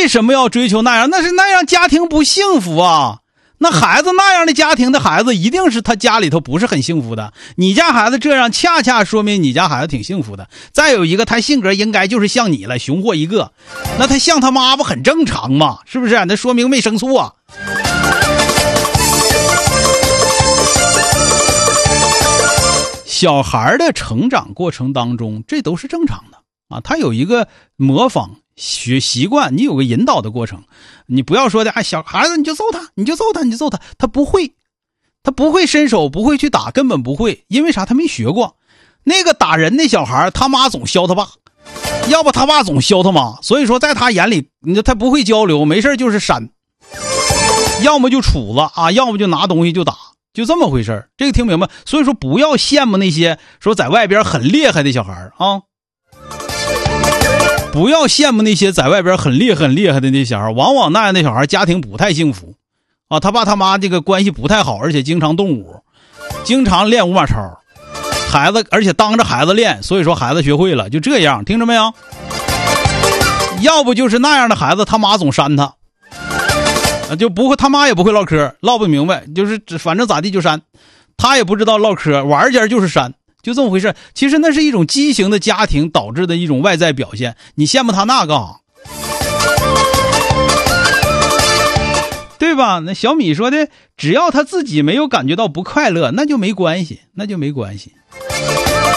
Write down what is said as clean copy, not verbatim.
为什么要追求那样？那是那样家庭不幸福啊。那孩子那样的家庭的孩子，一定是他家里头不是很幸福的。你家孩子这样，恰恰说明你家孩子挺幸福的。再有一个，他性格应该就是像你了，熊货一个。那他像他妈不很正常吗？是不是？那说明没生错。小孩的成长过程当中，这都是正常的啊。他有一个模仿学习惯，你有个引导的过程。你不要说的小孩子你就揍他，你就揍他，你就揍他，他不会伸手，不会去打，根本不会。因为啥？他没学过。那个打人的小孩，他妈总削他爸，要不他爸总削他妈，所以说在他眼里他不会交流，没事就是扇，要么就杵子啊，要么就拿东西就打，就这么回事。这个听明白？所以说不要羡慕那些说在外边很厉害的小孩啊，不要羡慕那些在外边很厉害的那小孩，往往那样的小孩家庭不太幸福啊，他爸他妈这个关系不太好，而且经常动武，经常练五马超，孩子而且当着孩子练，所以说孩子学会了，就这样，听着没有？要不就是那样的孩子，他妈总扇他，就不会，他妈也不会唠嗑，唠不明白，就是反正咋地就扇，他也不知道唠嗑，玩间就是扇。就这么回事。其实那是一种畸形的家庭导致的一种外在表现，你羡慕他那干啥？对吧？那小米说的，只要他自己没有感觉到不快乐，那就没关系，那就没关系。